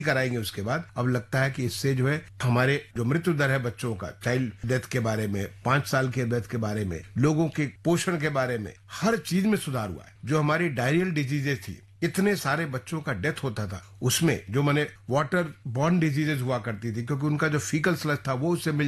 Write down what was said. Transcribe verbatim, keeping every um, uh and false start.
कराएंगे उसके बाद अब लगता है कि इससे जो है हमारे जो मृत्यु दर है बच्चों का, चाइल्ड डेथ के बारे में, पांच साल के डेथ के बारे में, लोगों के पोषण के बारे में, हर चीज में सुधार हुआ है। जो हमारी डायरियल डिजीजेज थी, इतने सारे बच्चों का डेथ होता था, उसमें जो मैंने वाटर बॉर्न डिजीजेज हुआ करती थी क्योंकि उनका जो फीकल स्लज था वो उससे मिल